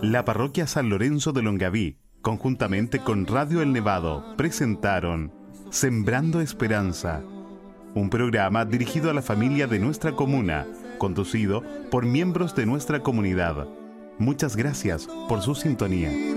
La parroquia San Lorenzo de Longaví, conjuntamente con Radio El Nevado, presentaron Sembrando Esperanza, un programa dirigido a la familia de nuestra comuna, conducido por miembros de nuestra comunidad. Muchas gracias por su sintonía.